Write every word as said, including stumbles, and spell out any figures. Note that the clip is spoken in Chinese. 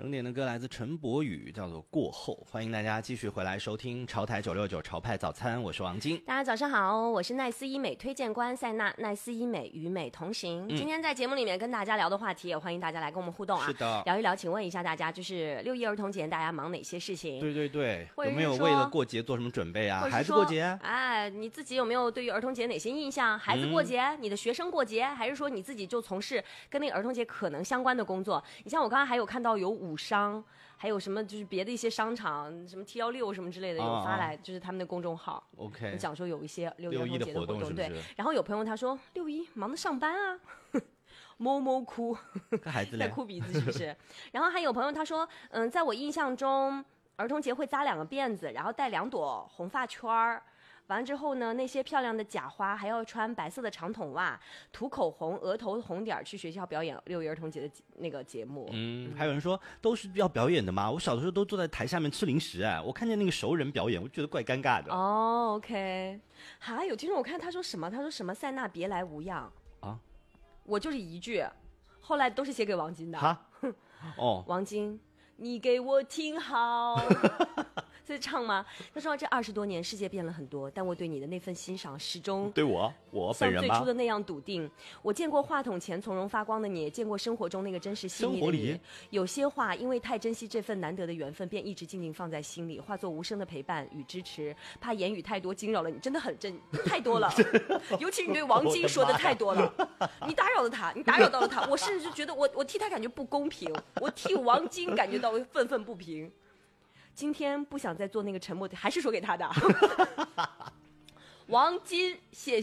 整点的歌来自陈柏宇，叫做《过后》。欢迎大家继续回来收听潮台九六九潮派早餐，我是王晶。 大家早上好，我是奈斯医美推荐官塞娜，奈斯医美与美同行、嗯。今天在节目里面跟大家聊的话题，也欢迎大家来跟我们互动啊。 是的， 聊一聊，请问一下大家，就是六一儿童节大家忙哪些事情？ 对对对，有没有为了过节做什么准备啊？孩子过节， 哎，你自己有没有对于儿童节哪些印象？孩子过节、嗯，你的学生过节，还是说你自己就从事跟那个儿童节可能相关的工作？你像我刚刚还有看到有武商，还有什么就是别的一些商场，什么 T 一六什么之类的有发来，啊、就是他们的公众号 ，OK， 讲说有一些六一儿童节的活动， 是是对。然后有朋友他说六一忙着上班啊。摸摸哭， 孩子在哭鼻子是不是？然后还有朋友他说，嗯，在我印象中，儿童节会扎两个辫子，然后戴两朵红发圈儿。完了之后呢，那些漂亮的假花还要穿白色的长筒袜，涂口红，额头红点去学校表演六一儿童节的那个节目。 嗯，还有人说都是要表演的吗？我小的时候都坐在台下面吃零食哎，我看见那个熟人表演，我觉得怪尴尬的。 哦 ，OK， 还有听说我看他说什么？他说什么？塞纳别来无恙啊？我就是一句，后来都是写给王晶的。 哈，哦， 王晶，你给我听好。在唱吗？他说这二十多年世界变了很多，但我对你的那份欣赏始终对我我本人像最初的那样笃定。我见过话筒前从容发光的你，也见过生活中那个真实细腻的你。有些话因为太珍惜这份难得的缘分，便一直静静放在心里，化作无声的陪伴与支持。怕言语太多惊扰了你，真的很真太多了。尤其你对王晶说的太多了，你打扰了他，你打扰到了他，我甚至觉得我我替他感觉不公平，我替王晶感觉到愤愤不平。今天不想再做那个沉默的，还是说给他的。王晶，谢谢。